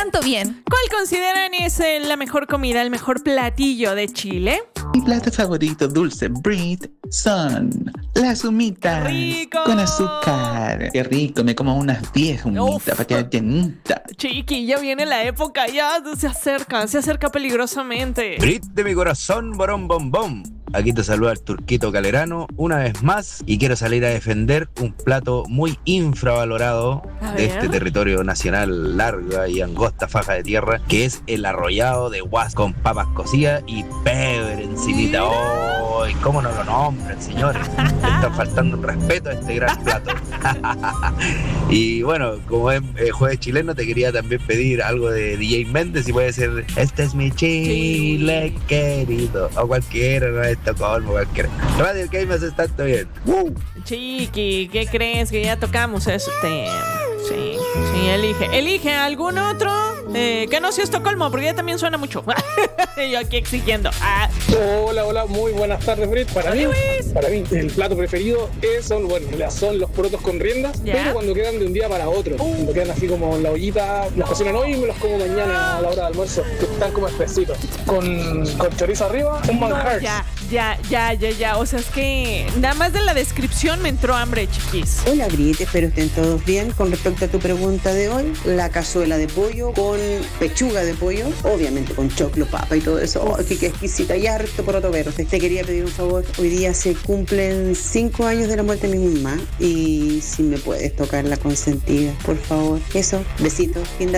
tanto bien. ¿Cuál consideran es la mejor comida, el mejor platillo de Chile? Mi plato favorito dulce, Brit, son las humitas ¡Rico! con azúcar. Qué rico, me como unas 10 humitas para quedar llenita. Chiqui, ya viene la época, ya se acerca peligrosamente. Brit de mi corazón, borón bombón. Aquí te saluda el Turquito Calerano una vez más y quiero salir a defender un plato muy infravalorado de este territorio nacional, larga y angosta faja de tierra, que es el arrollado de guas con papas cocidas y pebre encimita. ¡Oh! ¿Cómo no lo nombran, señores? Le están faltando un respeto a este gran plato. Y bueno, como es jueves chileno, te quería también pedir algo de DJ Méndez, si puede ser "Este es mi Chile querido", o cualquiera, no es Estocolmo, cualquiera. Radio que me hace tanto bien. Chiqui, ¿qué crees? Que ya tocamos ese tema. Sí, elige algún otro que no sea Estocolmo, porque ya también suena mucho. Yo aquí exigiendo. Hola, muy buenas tardes, Brit. Para mí, el plato preferido son los porotos con riendas, pero cuando quedan de un día para otro, cuando quedan así como en la ollita, los cocinan hoy y me los como mañana a la hora de almuerzo, que están como espesitos, con chorizo arriba, un manjar. Ya. O sea, es que nada más de la descripción me entró hambre, chiquis. Hola, Brit, espero estén todos bien. Con respecto a tu pregunta de hoy, la cazuela de pollo con pechuga de pollo, obviamente con choclo, papa y todo eso. Oh, qué exquisita, y harto poroto verde. Te quería pedir un favor. Hoy día se cumplen 5 años de la muerte de mi mamá y si me puedes tocar la consentida, por favor. Eso, besitos.